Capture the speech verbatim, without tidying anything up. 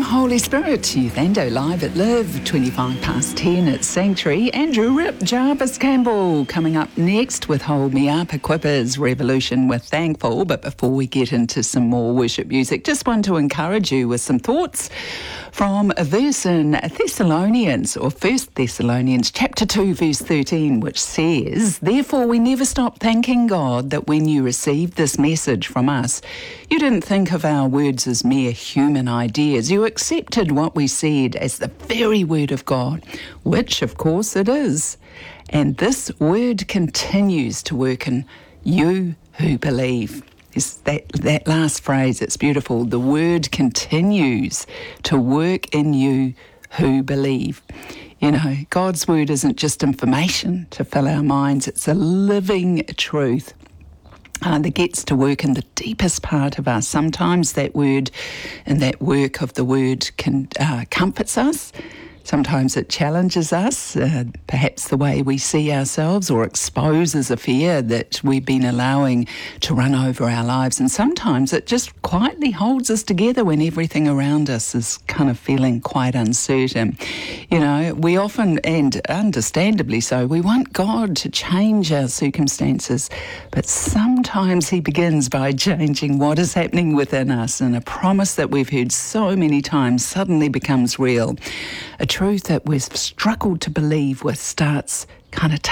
Holy Spirit, Youth Endo live at Live, twenty-five past ten at Sanctuary. Andrew Rip, Jarvis Campbell coming up next with Hold Me Up, Equippers Revolution with Thankful. But before we get into some more worship music, just want to encourage you with some thoughts from a verse in Thessalonians, or First Thessalonians chapter two, verse thirteen, which says, "Therefore we never stop thanking God that when you received this message from us, you didn't think of our words as mere human ideas. You accepted what we said as the very word of God," which of course it is. "And this word continues to work in you who believe." It's that, that last phrase, it's beautiful. The word continues to work in you who believe. You know, God's word isn't just information to fill our minds. It's a living truth Uh, that gets to work in the deepest part of us. Sometimes that word and that work of the word can uh, comforts us. Sometimes it challenges us, uh, perhaps the way we see ourselves, or exposes a fear that we've been allowing to run over our lives. And sometimes it just quietly holds us together when everything around us is kind of feeling quite uncertain. You know, we often, and understandably so, we want God to change our circumstances, but sometimes He begins by changing what is happening within us, and a promise that we've heard so many times suddenly becomes real. A truth that we've struggled to believe with starts kind of